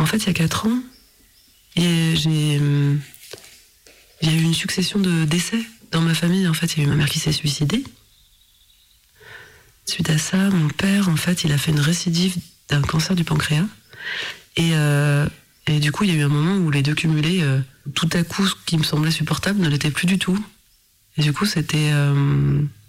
En fait, il y a 4 ans, il y a eu une succession de décès dans ma famille. En fait, il y a eu ma mère qui s'est suicidée. Suite à ça, mon père, en fait, il a fait une récidive d'un cancer du pancréas. Et du coup, il y a eu un moment où les deux cumulés, tout à coup, ce qui me semblait supportable ne l'était plus du tout. Et du coup, c'était